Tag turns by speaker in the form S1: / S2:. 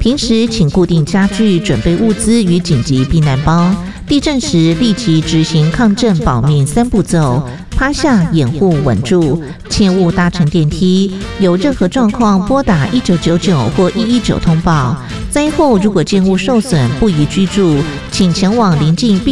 S1: 平时请固定家具，准备物资与紧急避难包。地震时立即执行抗震保命3步骤：趴下、掩护、稳住，切勿搭乘电梯。有任何状况，拨打1999或119通报。灾后如果建物受损不宜居住，请前往邻近